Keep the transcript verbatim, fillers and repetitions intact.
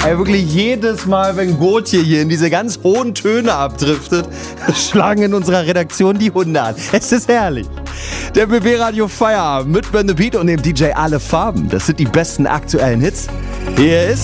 Ey, wirklich jedes Mal, wenn Gotje hier in diese ganz hohen Töne abdriftet, schlagen in unserer Redaktion die Hunde an. Es ist herrlich. Der B B Radio Feierabend mit Ben the Beat und dem D J Alle Farben. Das sind die besten aktuellen Hits. Hier ist